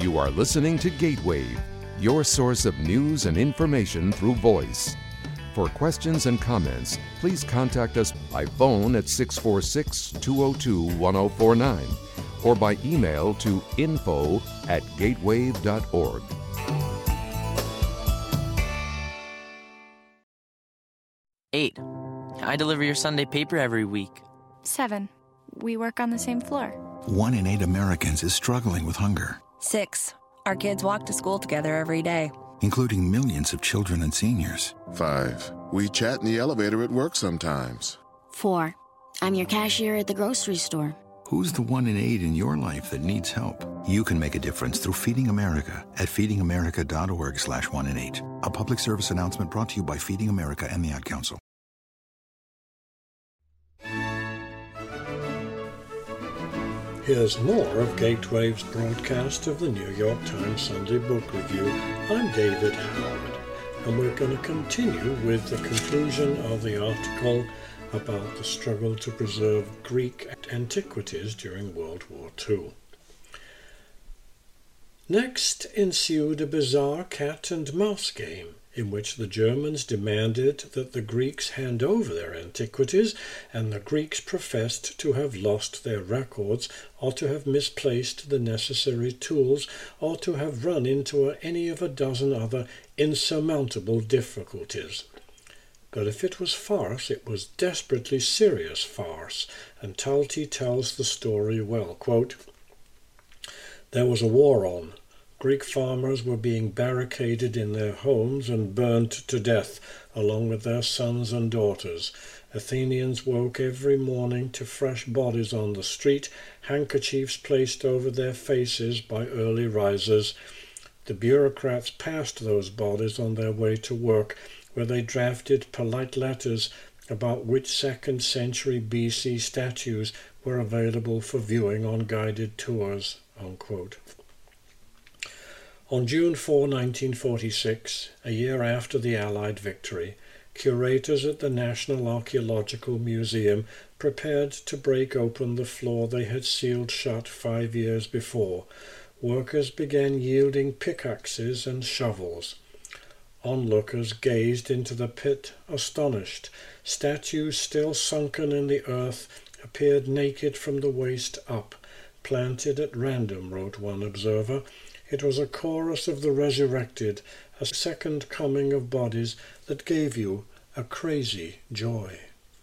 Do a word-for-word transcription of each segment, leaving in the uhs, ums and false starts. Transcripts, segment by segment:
You are listening to Gatewave, your source of news and information through voice. For questions and comments, please contact us by phone at six four six, two oh two, one oh four nine or by email to info at gatewave dot org. Eight. I deliver your Sunday paper every week. Seven. We work on the same floor. One in eight Americans is struggling with hunger. Six. Our kids walk to school together every day, including millions of children and seniors. Five. We chat in the elevator at work sometimes. Four. I'm your cashier at the grocery store. Who's the one in eight in your life that needs help? You can make a difference through Feeding America at feeding america dot org slash one in eight. A public service announcement brought to you by Feeding America and the Ad Council. Here's more of Gatewave's broadcast of the New York Times Sunday Book Review. I'm David Howard, and we're going to continue with the conclusion of the article about the struggle to preserve Greek antiquities during World War Two. Next ensued a bizarre cat and mouse game, in which the Germans demanded that the Greeks hand over their antiquities, and the Greeks professed to have lost their records, or to have misplaced the necessary tools, or to have run into any of a dozen other insurmountable difficulties. But if it was farce, it was desperately serious farce, and Talty tells the story well. Quote, "There was a war on. Greek farmers were being barricaded in their homes and burned to death, along with their sons and daughters. Athenians woke every morning to fresh bodies on the street, handkerchiefs placed over their faces by early risers. The bureaucrats passed those bodies on their way to work, where they drafted polite letters about which second century B C statues were available for viewing on guided tours." Unquote. On June fourth, nineteen forty-six, a year after the Allied victory, curators at the National Archaeological Museum prepared to break open the floor they had sealed shut five years before. Workers began yielding pickaxes and shovels. Onlookers gazed into the pit, astonished. Statues still sunken in the earth appeared naked from the waist up. Planted at random, wrote one observer. It was a chorus of the resurrected, a second coming of bodies that gave you a crazy joy.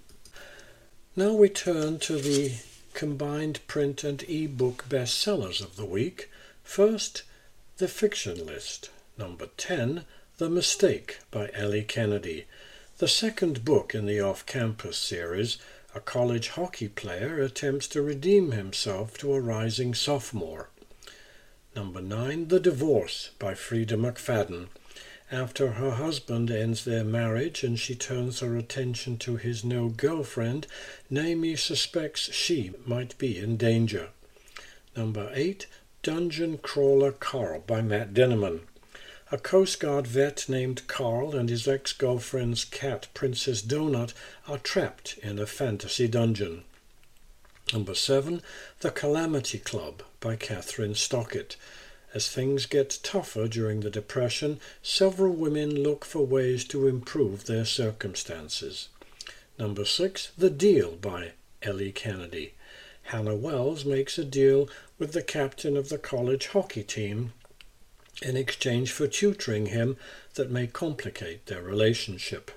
Now we turn to the combined print and e-book bestsellers of the week. First, the fiction list. Number ten, The Mistake by Ellie Kennedy. The second book in the Off-Campus series, a college hockey player attempts to redeem himself to a rising sophomore. Number nine, The Divorce by Frida McFadden. After her husband ends their marriage and she turns her attention to his new girlfriend, Naomi suspects she might be in danger. Number eight, Dungeon Crawler Carl by Matt Denneman. A Coast Guard vet named Carl and his ex-girlfriend's cat, Princess Donut, are trapped in a fantasy dungeon. Number seven, The Calamity Club by Catherine Stockett. As things get tougher during the Depression, several women look for ways to improve their circumstances. Number six, The Deal by Ellie Kennedy. Hannah Wells makes a deal with the captain of the college hockey team in exchange for tutoring him that may complicate their relationship.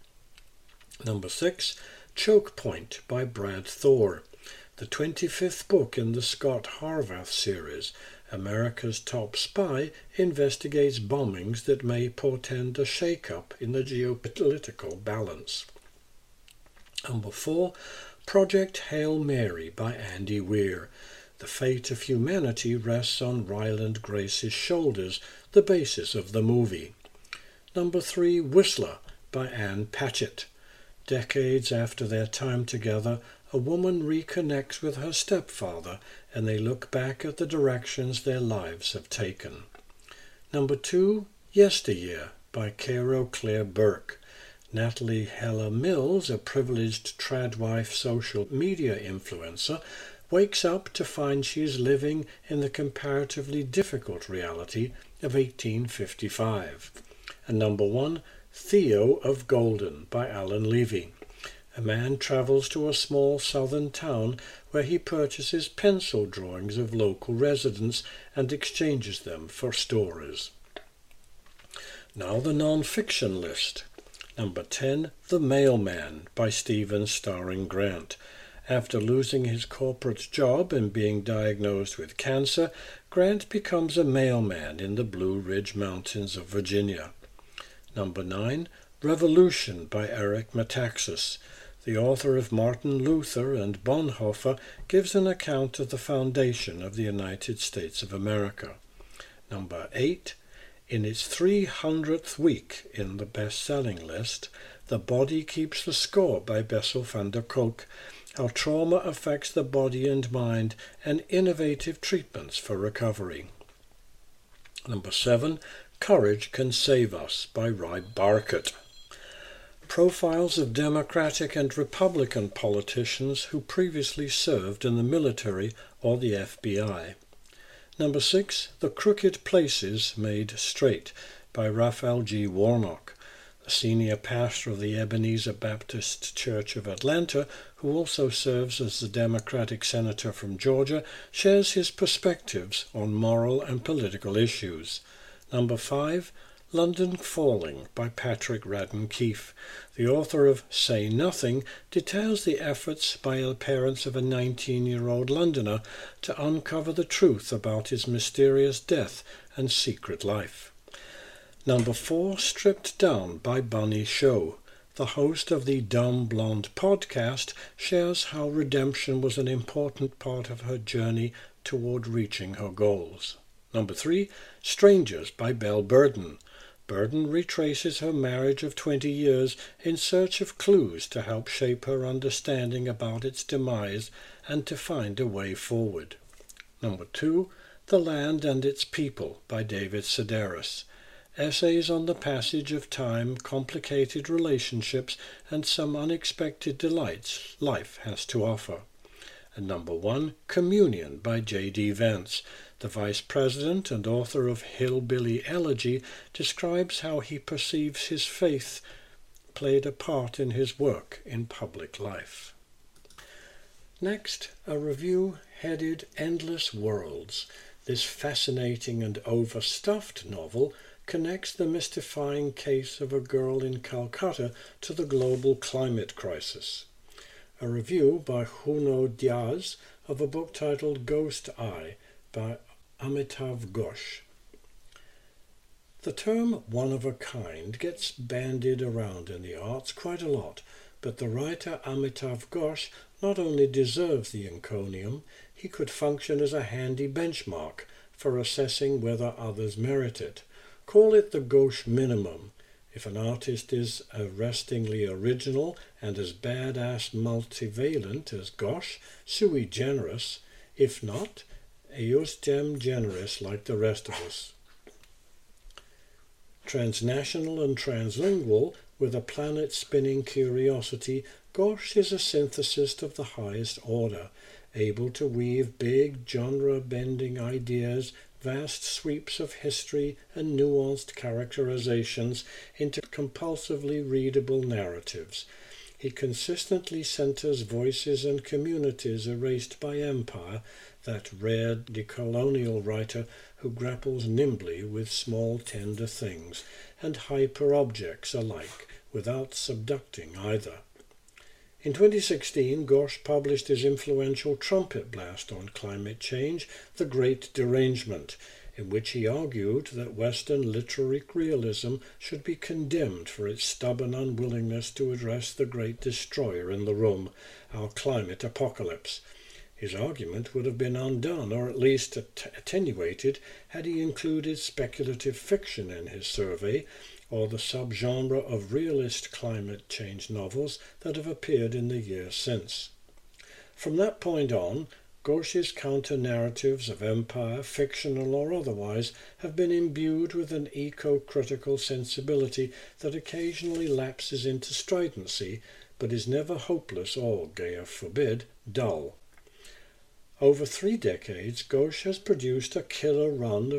Number six, Choke Point by Brad Thor. The twenty-fifth book in the Scott Harvath series, America's Top Spy investigates bombings that may portend a shake-up in the geopolitical balance. Number four, Project Hail Mary by Andy Weir. The fate of humanity rests on Ryland Grace's shoulders, the basis of the movie. Number three, Whistler by Anne Patchett. Decades after their time together, a woman reconnects with her stepfather and they look back at the directions their lives have taken. Number two, Yesteryear by Cairo Claire Burke. Natalie Heller Mills, a privileged tradwife social media influencer, wakes up to find she is living in the comparatively difficult reality of eighteen fifty-five. And number one, Theo of Golden by Alan Levy. A man travels to a small southern town where he purchases pencil drawings of local residents and exchanges them for stories. Now the non-fiction list. Number ten, The Mailman by Stephen Starring Grant. After losing his corporate job and being diagnosed with cancer, Grant becomes a mailman in the Blue Ridge Mountains of Virginia. Number nine, Revolution by Eric Metaxas. The author of Martin Luther and Bonhoeffer gives an account of the foundation of the United States of America. Number eight, in its three hundredth week in the best-selling list, The Body Keeps the Score by Bessel van der Kolk, how trauma affects the body and mind and innovative treatments for recovery. Number seven, Courage Can Save Us by Ray Barkett. Profiles of Democratic and Republican politicians who previously served in the military or the F B I. Number six, The Crooked Places Made Straight by Raphael G. Warnock. The senior pastor of the Ebenezer Baptist Church of Atlanta, who also serves as the Democratic senator from Georgia, shares his perspectives on moral and political issues. Number five, London Falling by Patrick Radden Keefe. The author of Say Nothing details the efforts by the parents of a nineteen-year-old Londoner to uncover the truth about his mysterious death and secret life. Number four, Stripped Down by Bunny Show. The host of the Dumb Blonde podcast shares how redemption was an important part of her journey toward reaching her goals. Number three, Strangers by Belle Burden. Burden retraces her marriage of twenty years in search of clues to help shape her understanding about its demise and to find a way forward. Number two, The Land and Its People by David Sedaris. Essays on the passage of time, complicated relationships, and some unexpected delights life has to offer. And number one, Communion by J D Vance. The vice president and author of Hillbilly Elegy describes how he perceives his faith played a part in his work in public life. Next, a review headed Endless Worlds. This fascinating and overstuffed novel connects the mystifying case of a girl in Calcutta to the global climate crisis. A review by Junot Diaz of a book titled Ghost Eye by Amitav Ghosh. The term one of a kind gets bandied around in the arts quite a lot, but the writer Amitav Ghosh not only deserves the encomium, he could function as a handy benchmark for assessing whether others merit it. Call it the Ghosh minimum. If an artist is arrestingly original and as badass multivalent as Ghosh, sui generis. If not, eius dem generis like the rest of us. Transnational and translingual, with a planet-spinning curiosity, Ghosh is a synthesist of the highest order, able to weave big, genre-bending ideas, vast sweeps of history, and nuanced characterizations into compulsively readable narratives. He consistently centers voices and communities erased by empire, that rare decolonial writer who grapples nimbly with small tender things and hyper-objects alike, without subducting either. In twenty sixteen, Ghosh published his influential trumpet blast on climate change, The Great Derangement, in which he argued that Western literary realism should be condemned for its stubborn unwillingness to address the great destroyer in the room, our climate apocalypse. His argument would have been undone, or at least attenuated, had he included speculative fiction in his survey, or the subgenre of realist climate change novels that have appeared in the years since. From that point on, Ghosh's counter-narratives of empire, fictional or otherwise, have been imbued with an eco-critical sensibility that occasionally lapses into stridency, but is never hopeless or, Gaia forbid, dull. Over three decades, Ghosh has produced a killer run